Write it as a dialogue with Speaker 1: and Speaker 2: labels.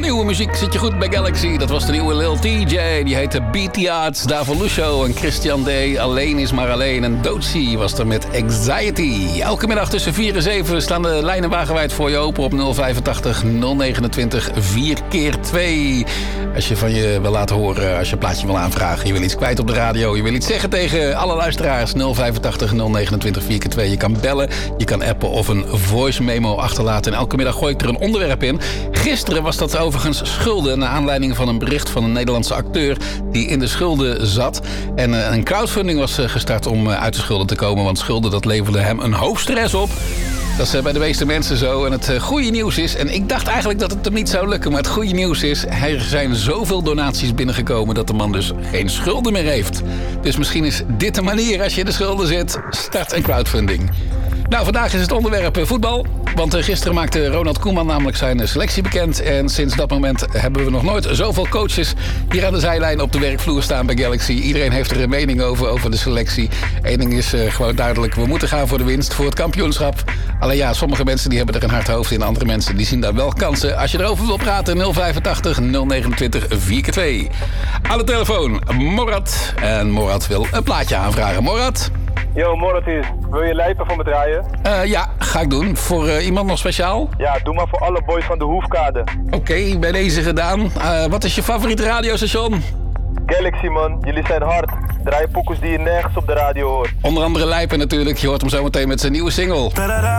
Speaker 1: nieuwe muziek zit je goed bij Galaxy. Dat was de nieuwe Lil TJ. Die heette Beat the Odds. Daarvoor Lucio en Christian D. Alleen is maar alleen. En Dootsie was er met Anxiety. Elke middag tussen 4 en 7 staan de lijnen wagenwijd voor je open op 085 029 4x2. Als je van je wil laten horen, als je een plaatje wil aanvragen, je wil iets kwijt op de radio, je wil iets zeggen tegen alle luisteraars, 085 029 4x2. Je kan bellen, je kan appen of een voice memo achterlaten. En elke middag gooi ik er een onderwerp in. Gisteren was dat overigens schulden, naar aanleiding van een bericht van een Nederlandse acteur die in de schulden zat. En een crowdfunding was gestart om uit de schulden te komen, want schulden dat leverde hem een hoop stress op. Dat is bij de meeste mensen zo. En het goede nieuws is, en ik dacht eigenlijk dat het hem niet zou lukken, maar het goede nieuws is, er zijn zoveel donaties binnengekomen dat de man dus geen schulden meer heeft. Dus misschien is dit de manier als je in de schulden zit. Start een crowdfunding. Nou, vandaag is het onderwerp voetbal. Want gisteren maakte Ronald Koeman namelijk zijn selectie bekend. En sinds dat moment hebben we nog nooit zoveel coaches hier aan de zijlijn op de werkvloer staan bij Galaxy. Iedereen heeft er een mening over de selectie. Eén ding is gewoon duidelijk, we moeten gaan voor de winst, voor het kampioenschap. Alleen ja, sommige mensen die hebben er een hard hoofd in. Andere mensen die zien daar wel kansen. Als je erover wil praten, 085 029 4x2. Aan de telefoon, Morad. En Morad wil een plaatje aanvragen. Morad?
Speaker 2: Yo, Morad hier. Wil je lijpen voor me draaien?
Speaker 1: Ja, ga ik doen. Voor iemand nog speciaal?
Speaker 2: Ja, doe maar voor alle boys van de Hoefkade.
Speaker 1: Oké, bij deze gedaan. Wat is je favoriete radiostation?
Speaker 2: Galaxy, man. Jullie zijn hard. Draai poekers die je nergens op de radio hoort.
Speaker 1: Onder andere Lijpen natuurlijk. Je hoort hem zometeen met zijn nieuwe single.